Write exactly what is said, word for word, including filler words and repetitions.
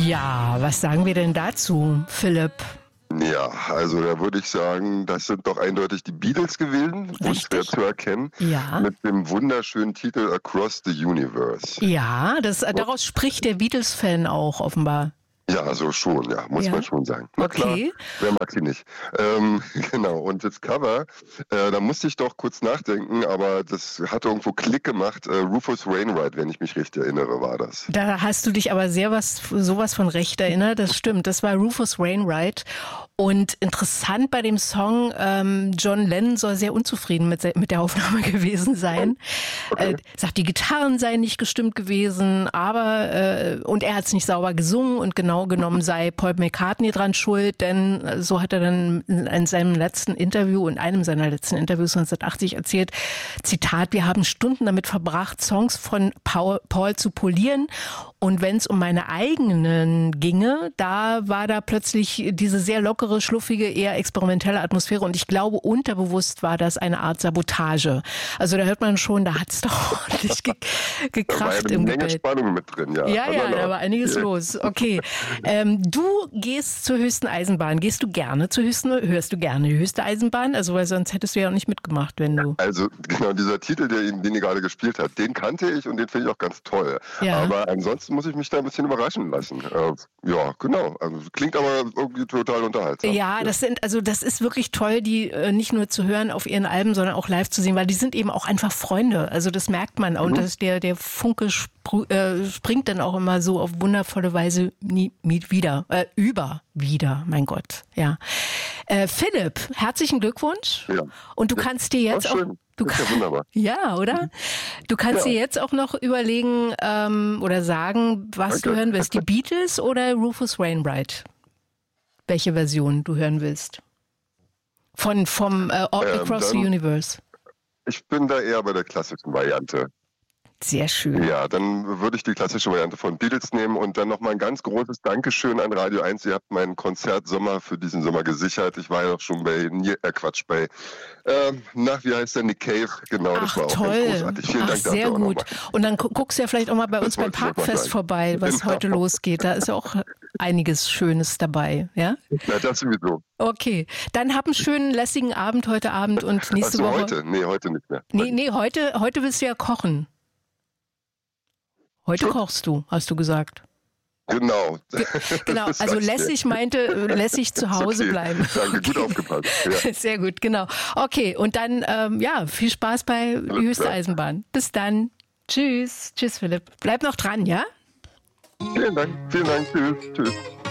Ja, was sagen wir denn dazu, Philipp? Ja, also da würde ich sagen, das sind doch eindeutig die Beatles gewesen, unschwer zu erkennen, Ja. mit dem wunderschönen Titel Across the Universe. Ja, das, daraus spricht der Beatles-Fan auch offenbar. Ja, also schon, ja, muss ja. man schon sagen. Na okay. klar, wer mag sie nicht? Ähm, genau, und das Cover, äh, da musste ich doch kurz nachdenken, aber das hat irgendwo Klick gemacht. Äh, Rufus Wainwright, wenn ich mich recht erinnere, war das. Da hast du dich aber sehr was, sowas von recht erinnert, das stimmt. Das war Rufus Wainwright. Und interessant bei dem Song, ähm, John Lennon soll sehr unzufrieden mit, mit der Aufnahme gewesen sein. Okay. Äh, sagt, die Gitarren seien nicht gestimmt gewesen, aber äh, und er hat es nicht sauber gesungen und genau genommen sei Paul McCartney dran schuld, denn äh, so hat er dann in, in seinem letzten Interview, in einem seiner letzten Interviews neunzehnhundertachtzig erzählt, Zitat, wir haben Stunden damit verbracht, Songs von Paul, Paul zu polieren. Und wenn es um meine eigenen ginge, da war da plötzlich diese sehr lockere, schluffige, eher experimentelle Atmosphäre. Und ich glaube, unterbewusst war das eine Art Sabotage. Also da hört man schon, da hat es doch ordentlich ge gekracht im Gebet. Da war eine Menge Spannung mit drin, ja. Ja, ja, da war einiges los. Okay. Ähm, du gehst zur höchsten Eisenbahn. Gehst du gerne zur höchsten, hörst du gerne die höchste Eisenbahn? Also weil sonst hättest du ja auch nicht mitgemacht, wenn du... Also genau, dieser Titel, der, den ihr gerade gespielt habt, den kannte ich und den finde ich auch ganz toll. Ja. Aber ansonsten muss ich mich da ein bisschen überraschen lassen. Äh, ja, genau. Also, klingt aber irgendwie total unterhaltsam. Ja, das sind, also das ist wirklich toll, die äh, nicht nur zu hören auf ihren Alben, sondern auch live zu sehen, weil die sind eben auch einfach Freunde. Also das merkt man. Und mhm. das, der, der Funke spr äh, springt dann auch immer so auf wundervolle Weise nie, nie wieder, äh, über wieder, mein Gott. Ja. Äh, Philipp, herzlichen Glückwunsch. Ja. Und du ja. kannst dir jetzt auch... Du ist ja wunderbar. Ja, oder? Du kannst ja. dir jetzt auch noch überlegen ähm, oder sagen, was Danke. du hören willst. Die Beatles oder Rufus Wainwright? Welche Version du hören willst? Von vom äh, All ähm, Across dann, the Universe. Ich bin da eher bei der klassischen Variante. Sehr schön. Ja, dann würde ich die klassische Variante von Beatles nehmen und dann nochmal ein ganz großes Dankeschön an Radio eins. Ihr habt meinen Konzert Sommer für diesen Sommer gesichert. Ich war ja auch schon bei, äh, Quatsch, bei, äh, na, wie heißt der, Nick Cave? Genau, das Ach, war auch toll. ganz großartig. Vielen Ach, Dank sehr dafür gut. Und dann guckst du ja vielleicht auch mal bei uns beim Parkfest vorbei, was genau. heute losgeht. Da ist ja auch einiges Schönes dabei, ja? Na, das sowieso. Okay, dann hab einen schönen, lässigen Abend heute Abend und nächste Ach so, Woche... heute? Nee, heute nicht mehr. Nee, nee, heute, heute willst du ja kochen. Heute Gut. kochst du, hast du gesagt. Genau. Ge genau, also lässig meinte, lässig zu Hause okay. bleiben. Danke, gut aufgepasst. Ja. Sehr gut, genau. Okay, und dann, ähm, ja, viel Spaß bei die höchste Eisenbahn. Bis dann. Tschüss. Tschüss, Philipp. Bleib noch dran, ja? Vielen Dank. Vielen Dank. Tschüss. Tschüss.